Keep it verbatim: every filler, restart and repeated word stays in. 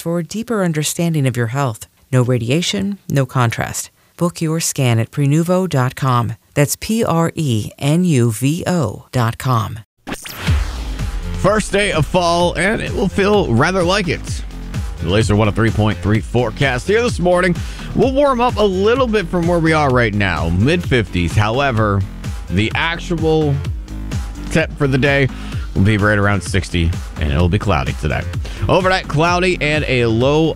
for a deeper understanding of your health. No radiation, no contrast. Book your scan at prenuvo dot com. That's P R E N U V O dot com. First day of fall, and it will feel rather like it. The Laser one oh three point three forecast here this morning. We'll warm up a little bit from where we are right now, mid fifties. However, the actual temp for the day will be right around sixty, and it'll be cloudy today. Overnight, cloudy and a low